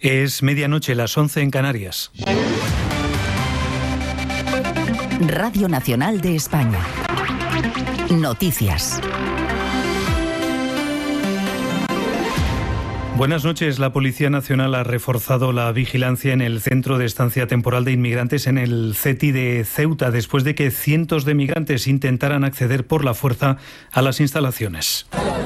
Es medianoche, las 11 en Canarias. Radio Nacional de España. Noticias. Buenas noches. La Policía Nacional ha reforzado la vigilancia en el Centro de Estancia Temporal de Inmigrantes en el CETI de Ceuta, después de que cientos de migrantes intentaran acceder por la fuerza a las instalaciones.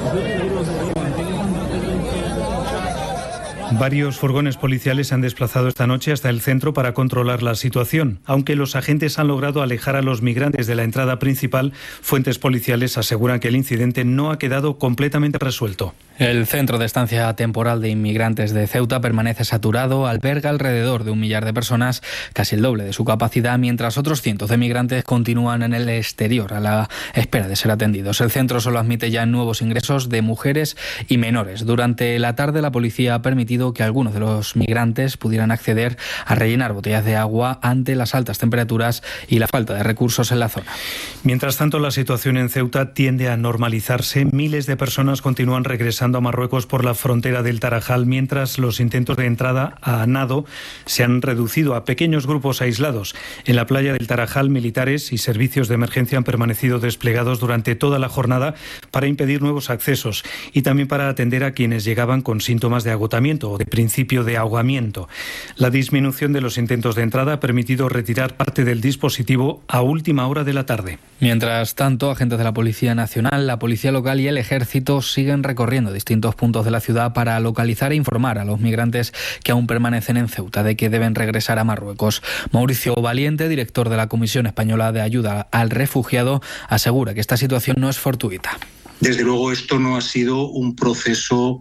Varios furgones policiales se han desplazado esta noche hasta el centro para controlar la situación. Aunque los agentes han logrado alejar a los migrantes de la entrada principal, fuentes policiales aseguran que el incidente no ha quedado completamente resuelto. El Centro de Estancia Temporal de Inmigrantes de Ceuta permanece saturado, alberga alrededor de 1 millar de personas, casi el doble de su capacidad, mientras otros cientos de migrantes continúan en el exterior a la espera de ser atendidos. El centro solo admite ya nuevos ingresos de mujeres y menores. Durante la tarde, la policía ha permitido que algunos de los migrantes pudieran acceder a rellenar botellas de agua ante las altas temperaturas y la falta de recursos en la zona. Mientras tanto, la situación en Ceuta tiende a normalizarse. Miles de personas continúan regresando a Marruecos por la frontera del Tarajal, mientras los intentos de entrada a nado se han reducido a pequeños grupos aislados. En la playa del Tarajal, militares y servicios de emergencia han permanecido desplegados durante toda la jornada para impedir nuevos accesos y también para atender a quienes llegaban con síntomas de agotamiento o de principio de ahogamiento. La disminución de los intentos de entrada ha permitido retirar parte del dispositivo a última hora de la tarde. Mientras tanto, agentes de la Policía Nacional, la Policía Local y el Ejército siguen recorriendo distintos puntos de la ciudad para localizar e informar a los migrantes que aún permanecen en Ceuta de que deben regresar a Marruecos. Mauricio Valiente, director de la Comisión Española de Ayuda al Refugiado, asegura que esta situación no es fortuita. Desde luego esto no ha sido un proceso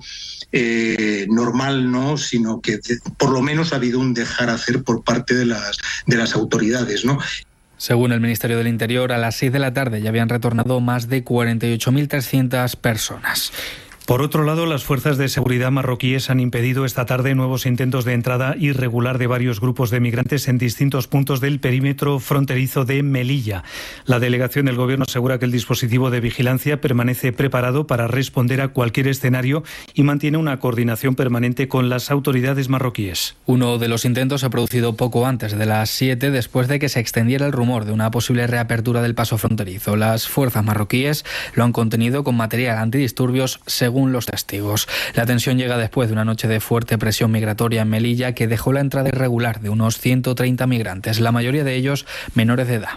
normal, ¿no? Sino que por lo menos ha habido un dejar hacer por parte de las autoridades, ¿no? Según el Ministerio del Interior, a las 6 de la tarde ya habían retornado más de 48.300 personas. Por otro lado, las fuerzas de seguridad marroquíes han impedido esta tarde nuevos intentos de entrada irregular de varios grupos de migrantes en distintos puntos del perímetro fronterizo de Melilla. La delegación del Gobierno asegura que el dispositivo de vigilancia permanece preparado para responder a cualquier escenario y mantiene una coordinación permanente con las autoridades marroquíes. Uno de los intentos se ha producido poco antes de las 7, después de que se extendiera el rumor de una posible reapertura del paso fronterizo. Las fuerzas marroquíes lo han contenido con material antidisturbios, según los testigos. La tensión llega después de una noche de fuerte presión migratoria en Melilla que dejó la entrada irregular de unos 130 migrantes, la mayoría de ellos menores de edad.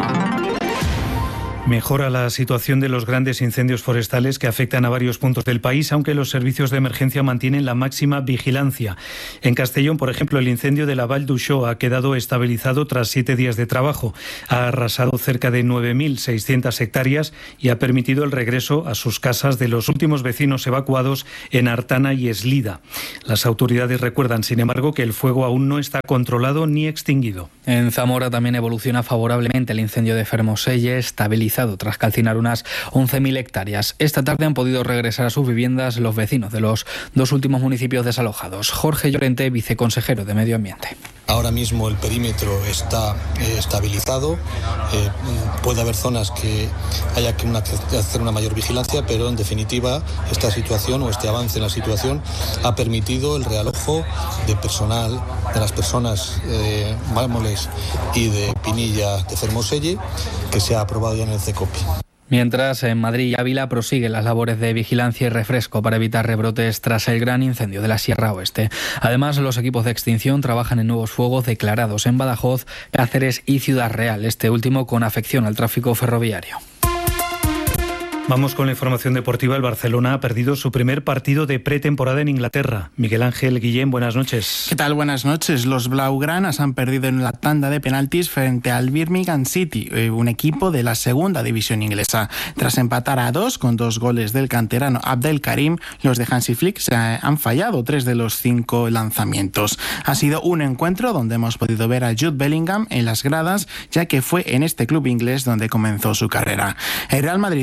Mejora la situación de los grandes incendios forestales que afectan a varios puntos del país, aunque los servicios de emergencia mantienen la máxima vigilancia. En Castellón, por ejemplo, el incendio de la Vall d'Uixó ha quedado estabilizado tras 7 días de trabajo. Ha arrasado cerca de 9.600 hectáreas y ha permitido el regreso a sus casas de los últimos vecinos evacuados en Artana y Eslida. Las autoridades recuerdan, sin embargo, que el fuego aún no está controlado ni extinguido. En Zamora también evoluciona favorablemente el incendio de Fermoselle, estabilizado tras calcinar unas 11.000 hectáreas. Esta tarde han podido regresar a sus viviendas los vecinos de los 2 últimos municipios desalojados. Jorge Llorente, viceconsejero de Medio Ambiente. Ahora mismo el perímetro está estabilizado. Puede haber zonas que haya que hacer una mayor vigilancia, pero en definitiva esta situación o este avance en la situación ha permitido el realojo de personal, de las personas de Mármoles y de Pinilla de Fermoselle, que se ha aprobado ya en el CECOPI. Mientras, en Madrid y Ávila prosiguen las labores de vigilancia y refresco para evitar rebrotes tras el gran incendio de la Sierra Oeste. Además, los equipos de extinción trabajan en nuevos fuegos declarados en Badajoz, Cáceres y Ciudad Real, este último con afección al tráfico ferroviario. Vamos con la información deportiva. El Barcelona ha perdido su primer partido de pretemporada en Inglaterra. Miguel Ángel Guillén, buenas noches. ¿Qué tal? Buenas noches. Los blaugranas han perdido en la tanda de penaltis frente al Birmingham City, un equipo de la segunda división inglesa. Tras empatar a 2 con 2 goles del canterano Abdelkarim, los de Hansi Flick se han fallado 3 de los 5 lanzamientos. Ha sido un encuentro donde hemos podido ver a Jude Bellingham en las gradas, ya que fue en este club inglés donde comenzó su carrera. El Real Madrid, por su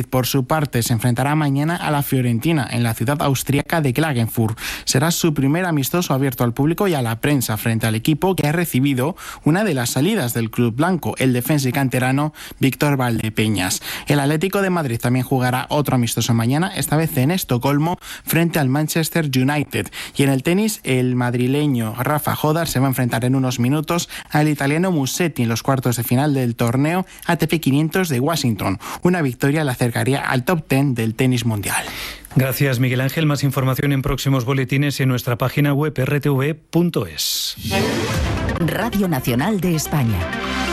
parte, se enfrentará mañana a la Fiorentina en la ciudad austríaca de Klagenfurt. Será su primer amistoso abierto al público y a la prensa frente al equipo que ha recibido una de las salidas del club blanco, el defensa y canterano Víctor Valdepeñas. El Atlético de Madrid también jugará otro amistoso mañana, esta vez en Estocolmo, frente al Manchester United. Y en el tenis, el madrileño Rafa Jodar se va a enfrentar en unos minutos al italiano Musetti en los cuartos de final del torneo ATP 500 de Washington. Una victoria le acercaría al top 10 del tenis mundial. Gracias, Miguel Ángel. Más información en próximos boletines y en nuestra página web rtv.es. Radio Nacional de España.